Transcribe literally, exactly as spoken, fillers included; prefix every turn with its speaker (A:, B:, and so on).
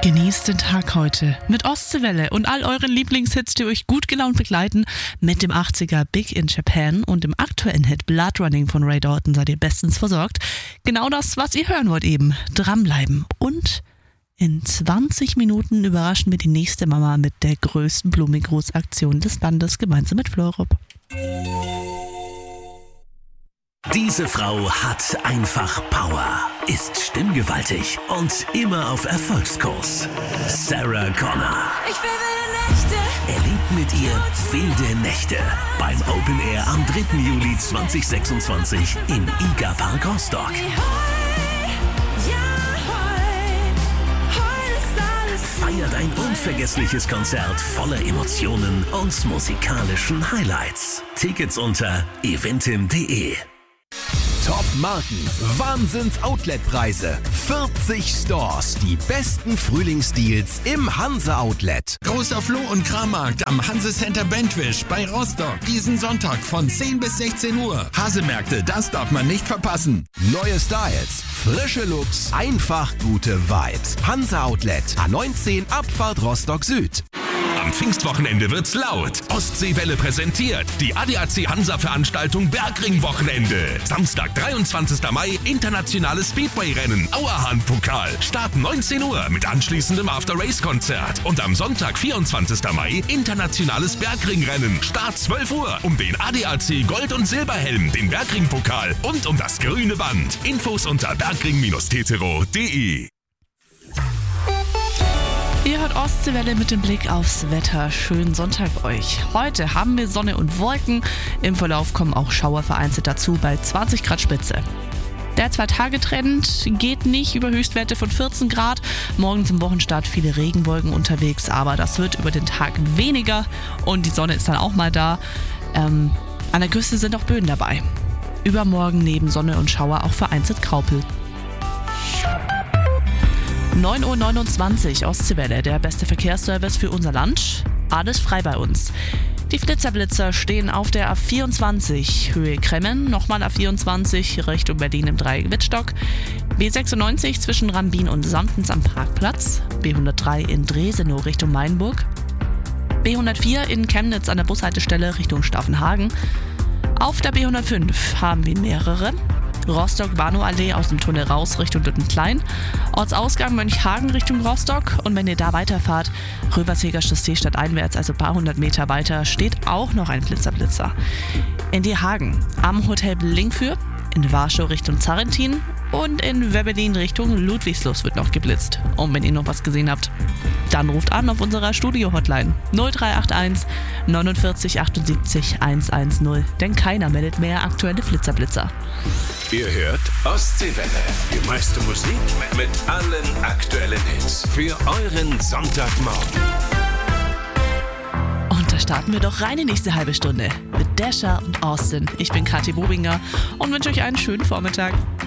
A: Genießt den Tag heute mit Ostseewelle und all euren Lieblingshits, die euch gut gelaunt begleiten. Mit dem achtziger Big in Japan und dem aktuellen Hit Blood Running von Ray Dalton seid ihr bestens versorgt. Genau das, was ihr hören wollt eben. Dranbleiben. Und in zwanzig Minuten überraschen wir die nächste Mama mit der größten Blumengrußaktion des Landes gemeinsam mit Florop.
B: Diese Frau hat einfach Power, ist stimmgewaltig und immer auf Erfolgskurs. Sarah Connor.
C: Ich will wilde Nächte.
B: Erlebt mit ihr wilde Nächte beim Open Air am dritten Juli zweitausendsechsundzwanzig im IGA Park Rostock. Feiert ein unvergessliches Konzert voller Emotionen und musikalischen Highlights. Tickets unter eventim punkt de.
D: Top-Marken, Wahnsinns-Outlet-Preise, vierzig Stores, die besten Frühlingsdeals im Hanse-Outlet.
E: Großer Floh- und Krammarkt am Hanse Center Bentwisch bei Rostock. Diesen Sonntag von zehn bis sechzehn Uhr. Hasemärkte, das darf man nicht verpassen.
D: Neue Styles, frische Looks, einfach gute Vibes. Hanse-Outlet, A neunzehn, Abfahrt Rostock Süd.
F: Am Pfingstwochenende wird's laut. Ostseewelle präsentiert die A D A C Hansa-Veranstaltung Bergring-Wochenende. Samstag, dreiundzwanzigster Mai, internationales Speedway-Rennen, Auerhahn-Pokal. Start neunzehn Uhr mit anschließendem After-Race-Konzert. Und am Sonntag, vierundzwanzigster Mai, internationales Bergring-Rennen. Start zwölf Uhr um den A D A C Gold- und Silberhelm, den Bergring-Pokal und um das grüne Band. Infos unter bergring tetero punkt de.
A: Ihr hört Ostseewelle mit dem Blick aufs Wetter. Schönen Sonntag euch. Heute haben wir Sonne und Wolken. Im Verlauf kommen auch Schauer vereinzelt dazu bei zwanzig Grad Spitze. Der Zwei-Tage-Trend geht nicht über Höchstwerte von vierzehn Grad. Morgen zum Wochenstart viele Regenwolken unterwegs, aber das wird über den Tag weniger und die Sonne ist dann auch mal da. Ähm, an der Küste sind auch Böen dabei. Übermorgen neben Sonne und Schauer auch vereinzelt Graupel. neun Uhr neunundzwanzig, Ostseewelle, der beste Verkehrsservice für unser Land. Alles frei bei uns. Die Flitzerblitzer stehen auf der A vierundzwanzig, Höhe Kremmen, nochmal A vierundzwanzig, Richtung Berlin im Dreieck-Wittstock. B sechsundneunzig zwischen Rambin und Samtens am Parkplatz. B hundertdrei in Dresenow Richtung Mainburg. B hundertvier in Chemnitz an der Bushaltestelle Richtung Staffenhagen. Auf der B hundertfünf haben wir mehrere. Rostock-Warnow-Allee aus dem Tunnel raus Richtung Duttenklein, Ortsausgang Mönchhagen Richtung Rostock und wenn ihr da weiterfahrt, Röberseger Chaussee stadteinwärts, also ein paar hundert Meter weiter, steht auch noch ein Blitzerblitzer. In Diehagen am Hotel Blinkfür, in Warschau Richtung Zarrentin und in Webelin Richtung Ludwigslust wird noch geblitzt. Und wenn ihr noch was gesehen habt, dann ruft an auf unserer Studio-Hotline null drei acht eins neunundvierzig achtundsiebzig hundertzehn, denn keiner meldet mehr aktuelle Flitzerblitzer.
F: Ihr hört Ostseewelle. Die meiste Musik mit allen aktuellen Hits für euren Sonntagmorgen.
A: Und da starten wir doch rein in die nächste halbe Stunde mit Dasher und Austin. Ich bin Kathi Bobinger und wünsche euch einen schönen Vormittag.